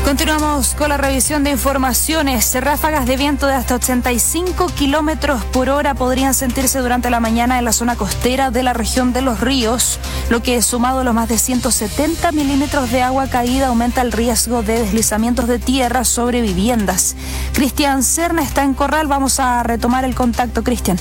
Continuamos con la revisión de informaciones. Ráfagas de viento de hasta 85 kilómetros por hora podrían sentirse durante la mañana en la zona costera de la región de Los Ríos, lo que, sumado a los más de 170 milímetros de agua caída, aumenta el riesgo de deslizamientos de tierra sobre viviendas. Cristian Serna está en Corral. Vamos a retomar el contacto, Cristian.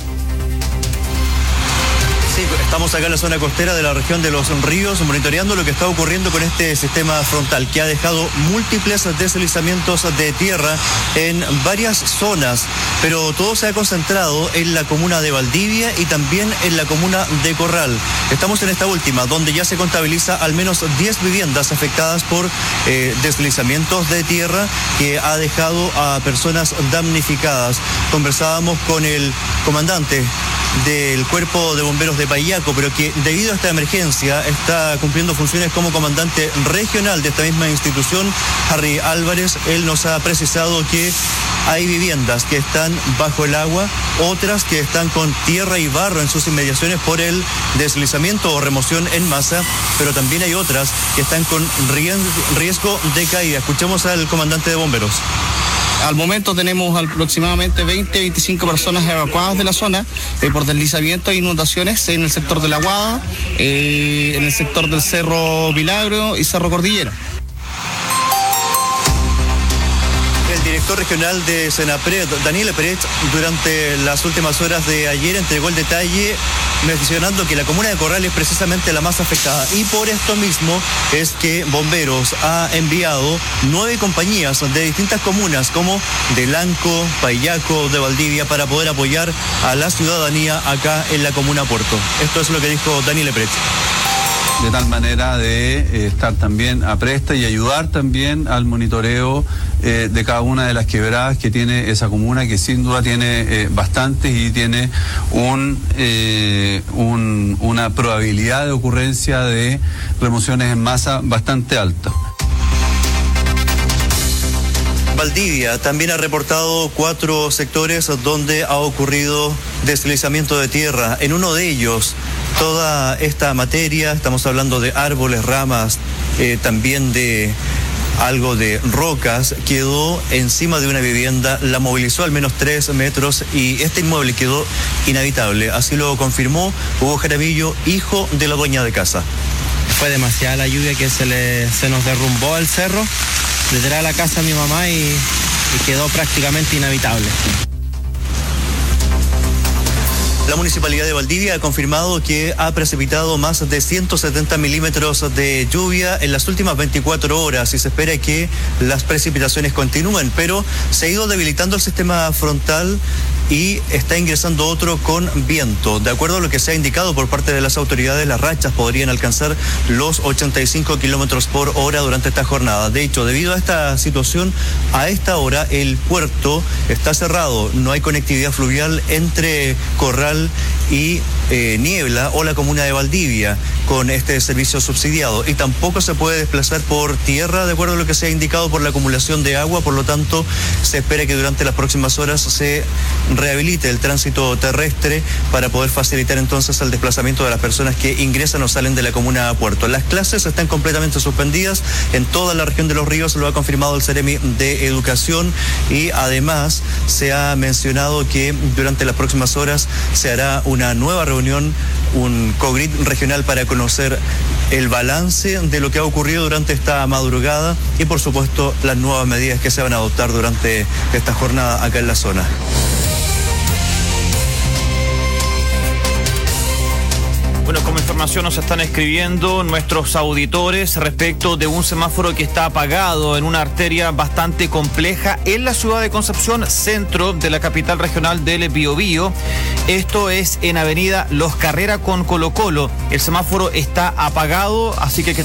Sí, estamos acá en la zona costera de la región de Los Ríos, monitoreando lo que está ocurriendo con este sistema frontal que ha dejado múltiples deslizamientos de tierra en varias zonas, pero todo se ha concentrado en la comuna de Valdivia y también en la comuna de Corral. Estamos en esta última, donde ya se contabiliza al menos 10 viviendas afectadas por deslizamientos de tierra que ha dejado a personas damnificadas. Conversábamos con el comandante del Cuerpo de Bomberos de Paillaco, pero que debido a esta emergencia está cumpliendo funciones como comandante regional de esta misma institución, Harry Álvarez. Él nos ha precisado que hay viviendas que están bajo el agua, otras que están con tierra y barro en sus inmediaciones por el deslizamiento o remoción en masa, pero también hay otras que están con riesgo de caída. Escuchemos al comandante de bomberos. Al momento tenemos aproximadamente 20-25 personas evacuadas de la zona por deslizamiento e inundaciones en el sector de La Aguada, en el sector del Cerro Milagro y Cerro Cordillera. El director regional de Senapred, Daniel Pérez, durante las últimas horas de ayer entregó el detalle mencionando que la comuna de Corral es precisamente la más afectada, y por esto mismo es que Bomberos ha enviado 9 compañías de distintas comunas como de Lanco, Paillaco, de Valdivia, para poder apoyar a la ciudadanía acá en la comuna Puerto. Esto es lo que dijo Daniel Pérez. De tal manera de estar también apresta y ayudar también al monitoreo de cada una de las quebradas que tiene esa comuna, que sin duda tiene bastantes y tiene una probabilidad de ocurrencia de remociones en masa bastante alta. Valdivia también ha reportado 4 sectores donde ha ocurrido deslizamiento de tierra. En uno de ellos, toda esta materia, estamos hablando de árboles, ramas, también de algo de rocas, quedó encima de una vivienda, la movilizó al menos 3 metros y este inmueble quedó inhabitable. Así lo confirmó Hugo Jaramillo, hijo de la dueña de casa. Fue demasiada la lluvia que se nos derrumbó el cerro detrás de la casa de mi mamá y quedó prácticamente inhabitable. La Municipalidad de Valdivia ha confirmado que ha precipitado más de 170 milímetros de lluvia en las últimas 24 horas y se espera que las precipitaciones continúen, pero se ha ido debilitando el sistema frontal y está ingresando otro con viento. De acuerdo a lo que se ha indicado por parte de las autoridades, las rachas podrían alcanzar los 85 kilómetros por hora durante esta jornada. De hecho, debido a esta situación, a esta hora el puerto está cerrado. No hay conectividad fluvial entre Corral y Niebla o la comuna de Valdivia con este servicio subsidiado, y tampoco se puede desplazar por tierra de acuerdo a lo que se ha indicado por la acumulación de agua. Por lo tanto, se espera que durante las próximas horas se rehabilite el tránsito terrestre para poder facilitar entonces el desplazamiento de las personas que ingresan o salen de la comuna a Puerto. Las clases están completamente suspendidas en toda la región de Los Ríos, lo ha confirmado el Ceremi de Educación, y además se ha mencionado que durante las próximas horas se hará una nueva reunión, un COGRID regional, para conocer el balance de lo que ha ocurrido durante esta madrugada y por supuesto las nuevas medidas que se van a adoptar durante esta jornada acá en la zona. Bueno, como información nos están escribiendo nuestros auditores respecto de un semáforo que está apagado en una arteria bastante compleja en la ciudad de Concepción, centro de la capital regional del Biobío. Esto es en avenida Los Carrera con Colo Colo. El semáforo está apagado, así que